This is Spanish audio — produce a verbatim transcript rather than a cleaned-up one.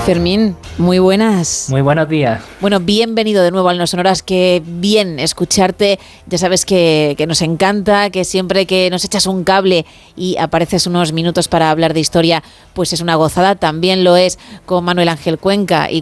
Fermín, muy buenas. Muy buenos días. Bueno, bienvenido de nuevo al No Sonoras, que bien escucharte. Ya sabes que, que nos encanta, que siempre que nos echas un cable y apareces unos minutos para hablar de historia, pues es una gozada. También lo es con Manuel Ángel Cuenca y